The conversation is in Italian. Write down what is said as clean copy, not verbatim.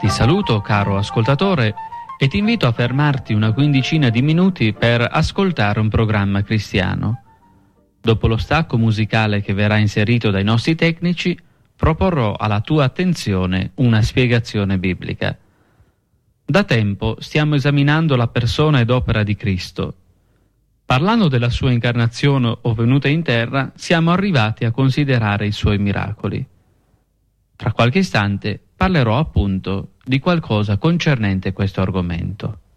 saluto, caro ascoltatore, e ti invito a fermarti una quindicina di minuti per ascoltare un programma cristiano. Dopo lo stacco musicale che verrà inserito dai nostri tecnici, proporrò alla tua attenzione una spiegazione biblica. Da tempo stiamo esaminando la persona ed opera di Cristo. Parlando della sua incarnazione o venuta in terra, siamo arrivati a considerare i suoi miracoli. Tra qualche istante parlerò appunto di qualcosa concernente questo argomento.